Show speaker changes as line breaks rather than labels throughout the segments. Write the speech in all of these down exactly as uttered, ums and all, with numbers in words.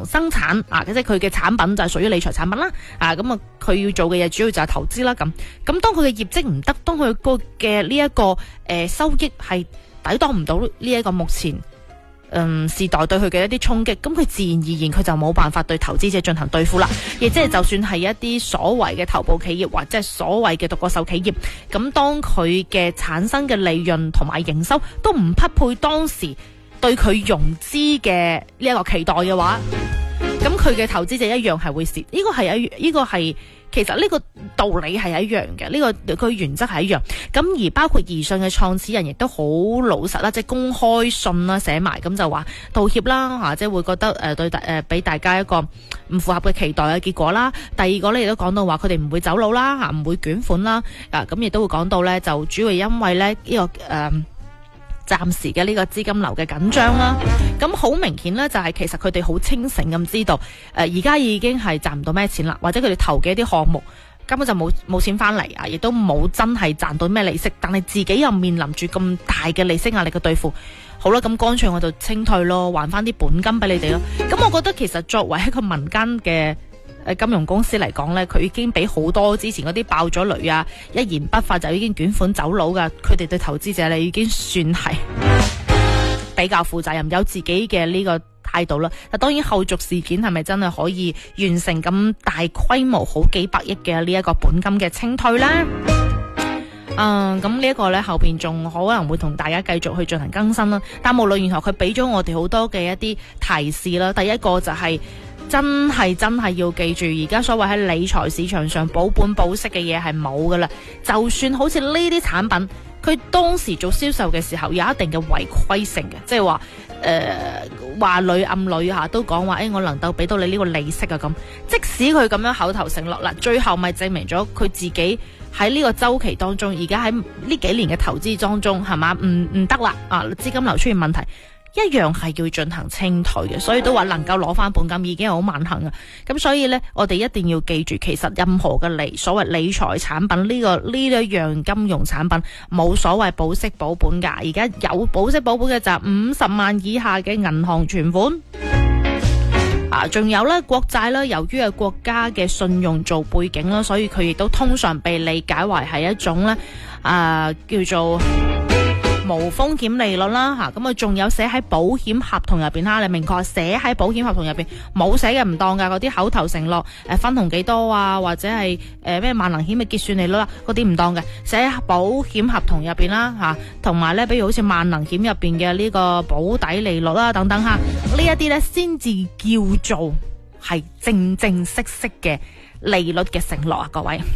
生產啊，即係佢嘅產品就係屬於理財產品啦。啊，咁啊，佢要做嘅嘢主要就係投資啦。咁咁當佢嘅業績唔得，當佢個嘅呢一個誒、呃、收益係抵擋唔到呢一個目前。嗯，時代對佢嘅一啲衝擊，咁佢自然而然佢就冇辦法對投資者進行對付啦。亦即係就算係一啲所謂嘅頭部企業或者係所謂嘅獨角獸企業，咁當佢嘅產生嘅利潤同埋營收都唔匹配當時對佢融資嘅呢一個期待嘅話，咁佢嘅投資者一樣係會蝕。呢個係一呢個係。其實呢個道理係一樣嘅，呢、這個佢原則係一樣。咁而包括宜信嘅創始人亦都好老實啦，即係公開信啦寫埋，咁就話道歉啦嚇，即係會覺得誒對誒俾大家一個唔符合嘅期待嘅結果啦。第二個咧亦都講到話佢哋唔會走佬啦嚇，唔會捲款啦啊，咁亦都會講到咧就主要因為咧、這、呢個誒。呃暫時嘅呢個資金流嘅緊張啦，咁好明顯呢，就係其實佢哋好清醒咁知道，誒而家已經係賺唔到咩錢啦，或者佢哋投嘅一啲項目根本就冇冇錢翻嚟啊，亦都冇真係賺到咩利息，但係自己又面臨住咁大嘅利息壓力嘅對付，好啦，咁乾脆我就清退咯，還翻啲本金俾你哋咯。咁我覺得其實作為一個民間嘅金融公司嚟講呢，佢已經比好多之前嗰啲爆咗雷啊，一言不發就已經捲款走佬噶，佢哋對投資者呢已經算係比較負責任，有自己嘅呢個態度啦。但當然後續事件係咪真係可以完成咁大規模好幾百億嘅呢一個本金嘅清退呢？嗯，咁呢一個呢，後邊仲可能會同大家繼續去進行更新啦。但無論如何，佢俾咗我哋好多嘅一啲提示啦。第一個就係、是。真係真係要記住，而家所謂喺理財市場上保本保息嘅嘢係冇噶啦。就算好似呢啲產品，佢當時做銷售嘅時候有一定嘅違規性嘅，即係話誒話裏暗裏下都講話，誒我能夠俾到你呢個利息啊咁。即使佢咁樣口頭承諾啦，最後咪證明咗佢自己喺呢個週期當中，而家喺呢幾年嘅投資當中係嘛唔唔得啦啊，資金流出現問題。一樣係要進行清退嘅，所以都話能夠攞翻本金已經係好萬幸啊！咁所以呢，我哋一定要記住，其實任何嘅理所謂理財產品呢、這個呢一樣金融產品冇所謂保息保本㗎。而家有保息保本嘅就係五十萬以下嘅銀行存款啊，仲有呢國債啦，由於係國家嘅信用做背景啦，所以佢亦都通常被理解為係一種呢啊叫做無風險利率啦吓，咁啊仲有寫喺保險合同入邊啦，你明確寫喺保險合同入邊，冇寫嘅唔當噶，嗰啲口頭承諾誒分紅幾多啊，或者係誒咩萬能險嘅結算利率啦，嗰啲唔當嘅，寫喺保險合同入邊啦吓，同埋咧比如好似萬能險入邊嘅呢個保底利率啦等等吓，呢一啲咧先至叫做係正正式式嘅利率嘅承諾啊，各位。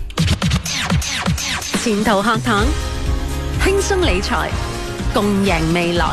前途客堂，輕鬆理財，共贏未來。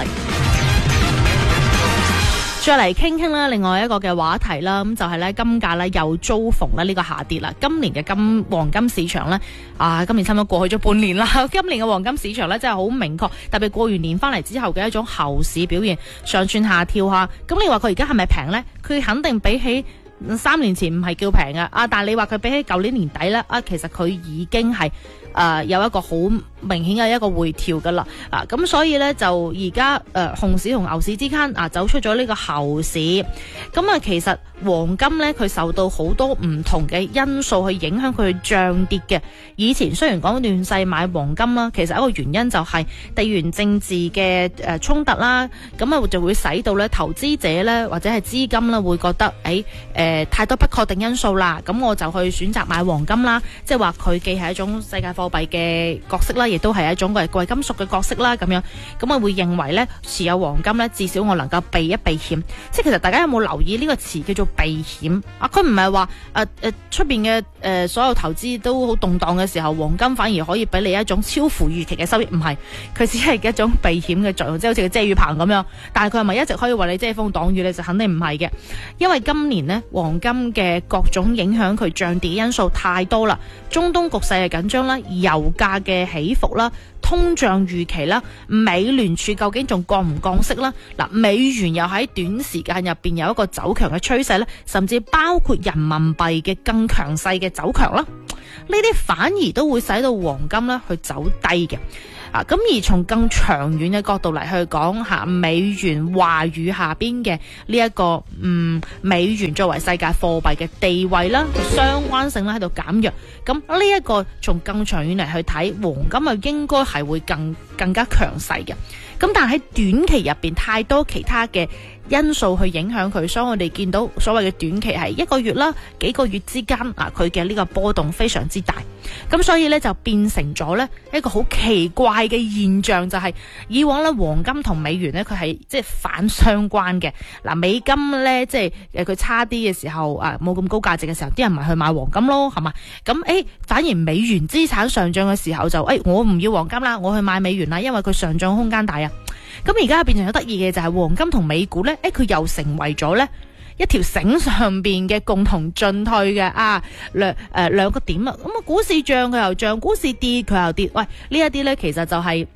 再嚟傾傾啦，另外一個嘅話題啦，咁就係咧金價咧又遭逢咧呢個下跌啦。今年嘅金黃金市場咧，啊，今年差唔多過去咗半年啦。今年嘅黃金市場咧真係好明確，特別過完年翻嚟之後嘅一種後市表現，上竄下跳下。咁你話佢而家係咪平呢？佢肯定比起三年前唔係叫平啊。啊，但係你話佢比起舊年年底咧，啊，其實佢已經係。誒、呃、有一個好明顯嘅一個回調㗎啦，啊咁所以呢，就而家誒熊市同牛市之間啊走出咗呢個後市，咁啊其實黃金呢，佢受到好多唔同嘅因素去影響佢漲跌嘅。以前雖然講亂世買黃金啦，其實一個原因就係地緣政治嘅誒衝突啦，咁啊就會使到咧投資者呢，或者係資金呢，會覺得誒誒、哎呃、太多不確定因素啦，咁我就去選擇買黃金啦，即係話佢既係一種世界貨幣嘅角色啦，亦都係一種貴貴金屬嘅角色啦，咁樣咁啊會認為咧持有黃金咧，至少我能夠避一避險。即係其實大家有冇留意呢個詞叫做避險啊？佢唔係話誒誒出邊嘅誒所有投資都好動盪嘅時候，黃金反而可以俾你一種超乎預期嘅收益，唔係，佢只係一種避險嘅作用，即係好似個遮雨棚咁樣。但係佢係咪一直可以為你遮風擋雨咧？就肯定唔係嘅，因為今年呢，黃金嘅各種影響佢漲跌因素太多啦，中東局勢係緊張啦。油價嘅起伏啦，通脹預期啦，美聯儲究竟仲降唔降息啦？嗱，美元又喺短時間入邊有一個走強嘅趨勢咧，甚至包括人民幣嘅更強勢嘅走強啦。 呢啲反而都會使到黃金咧去走低嘅。啊，咁而從更長遠嘅角度嚟去講吓，美元話語下邊嘅呢一個嗯美元作為世界貨幣嘅地位啦，相關性咧喺度減弱。咁呢一個從更長遠嚟去睇，黃金啊應該係會更更加強勢嘅。咁但係喺短期入邊太多其他嘅因素去影響佢，所以我哋見到所謂嘅短期係一個月啦、幾個月之間啊，佢嘅呢個波動非常之大。咁所以咧就變成咗咧一個好奇怪嘅現象，就係、是、以往咧黃金同美元咧佢係即係反相關嘅。嗱，美金咧即係誒佢差啲嘅時候啊，冇咁高價值嘅時候，啲人咪去買黃金咯，係嘛？咁誒反而美元資產上漲嘅時候就誒、哎、我唔要黃金啦，我去買美元啦，因為佢上漲空間大啊。咁而家變成咗得意嘅就係黃金同美股咧，誒佢又成為咗咧一條繩上邊嘅共同進退嘅啊，兩誒兩個點啊，咁啊股市漲佢又漲，股市跌佢又跌。喂，呢一啲咧其實就係、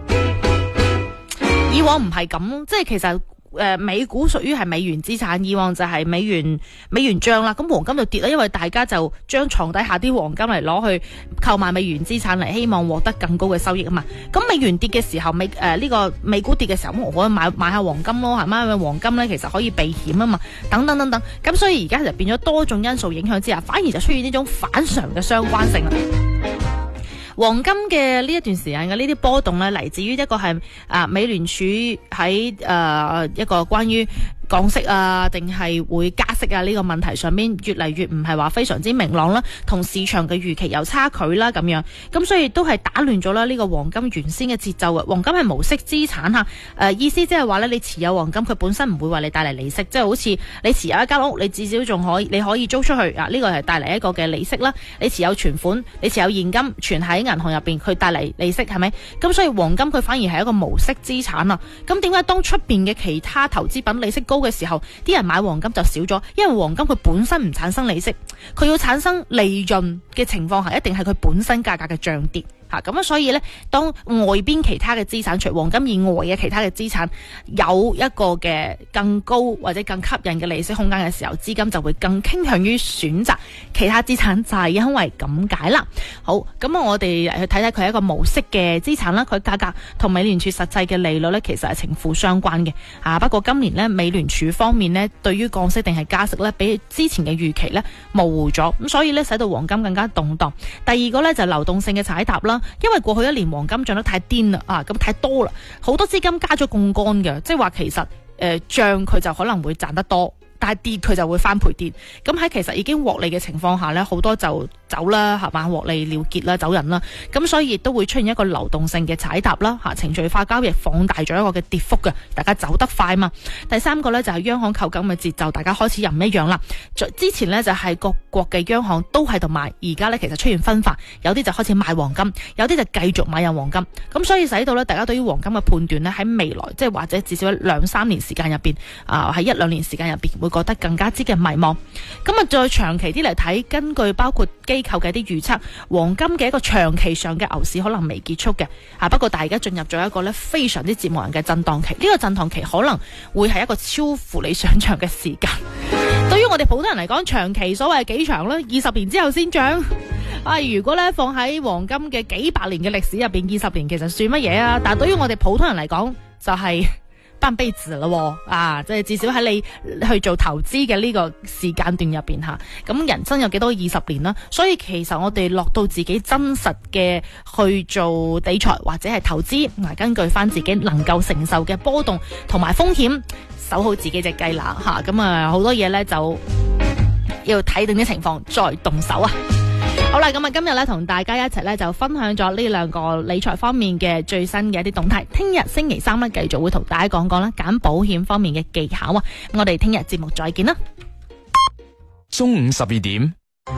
是、以往唔係咁，即係其實。誒、呃，美股屬於係美元資產，以往就係美元美元漲啦，咁黃金就跌啦，因為大家就將床底下啲黃金嚟攞去購買美元資產嚟，希望獲得更高嘅收益啊嘛。咁美元跌嘅時候，美誒呢、呃這個美股跌嘅時候，咁我可以買買下黃金咯，係咪？因為黃金咧其實可以避險啊嘛，等等等等。咁所以而家就變咗多種因素影響之下，反而就出現呢種反常嘅相關性啦。黃金嘅呢一段時間嘅呢啲波動咧，嚟自於一個係啊美聯儲喺誒一個關於降息啊，定係會加息啊呢個問題上面越嚟越唔係話非常之明朗啦，同市場嘅預期有差距啦咁樣，咁所以都係打亂咗啦呢個黃金原先嘅節奏嘅。黃金係無息資產吓，誒、呃、意思即係話咧，你持有黃金佢本身唔會為你帶嚟利息，即係好似你持有一間屋，你至少仲可以你可以租出去啊，呢個係帶嚟一個嘅利息啦。你持有存款，你持有現金存喺銀行入邊，佢帶嚟利息係咪？咁所以黃金佢反而係一個無息資產啊。咁點解當出邊嘅其他投資品利息高嘅時候，啲人買黃金就少咗？因為黃金佢本身唔產生利息，佢要產生利潤嘅情況下，一定係佢本身價格嘅漲跌。咁啊，所以咧，當外邊其他嘅資產，除黃金以外嘅其他嘅資產有一個嘅更高或者更吸引嘅利息空間嘅時候，資金就會更傾向於選擇其他資產，就係因為咁解啦。好，咁啊，我哋去睇睇佢係一個無息嘅資產啦，佢價格同美聯儲實際嘅利率咧，其實係呈負相關嘅。啊，不過今年咧，美聯儲方面咧，對於降息定係加息咧，比之前嘅預期咧模糊咗，咁所以咧，使到黃金更加動盪。第二個咧就係流動性嘅踩踏啦。因為過去一年黃金漲得太癲啦，啊咁太多啦，好多資金加咗槓桿嘅，即係話其實誒漲佢就可能會賺得多，但係跌佢就會翻倍跌。咁喺其實已經獲利嘅情況下呢，好多就走啦，係嘛，獲利了結啦，走人啦。咁所以亦都會出現一個流動性嘅踩踏啦，吓，程序化交易放大咗一個嘅跌幅嘅，大家走得快嘛。第三個呢，就係央行購金嘅節奏，大家開始又唔一樣啦。之前呢，就係各國嘅央行都喺度買，而家呢，其實出現分化，有啲就開始買黃金，有啲就繼續買入黃金。咁所以使到呢，大家對於黃金嘅判斷呢，喺未來即係或者至少兩三年時間入邊啊，喺一兩年時間入邊會覺得更加之嘅迷茫。咁啊，再長期啲嚟睇，根據包括機構嘅一啲預測，黃金嘅一個長期上嘅牛市可能未結束嘅。啊，不過大家進入咗一個咧非常之折磨人嘅震盪期。呢個震盪期可能會係一個超乎你想象嘅時間。對於我哋普通人嚟講，長期所謂幾長呢？二十年之後先漲。啊，如果咧放喺黃金嘅幾百年嘅歷史入邊，二十年其實算乜嘢啊？但係對於我哋普通人嚟講，就係、是。半輩子咯，啊，即係至少喺你去做投資嘅呢個時間段入邊吓，咁人生有幾多二十年啦？所以其實我哋落到自己真實嘅去做理財或者係投資，嗱，根據翻自己能夠承受嘅波動同埋風險，守好自己隻雞乸吓，咁啊好多嘢咧就要睇定啲情況再動手啊！好啦，咁啊，今日咧同大家一齊咧就分享咗呢兩個理財方面嘅最新嘅一啲動態。聽日星期三咧繼續會同大家講講啦揀保險方面嘅技巧啊！我哋聽日節目再見啦。
中午十二點，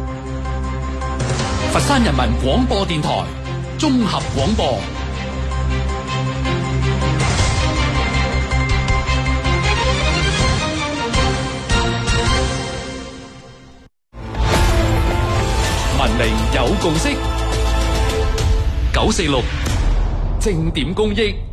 佛山人民廣播電台綜合廣播。文明有共識，九四六正點公益。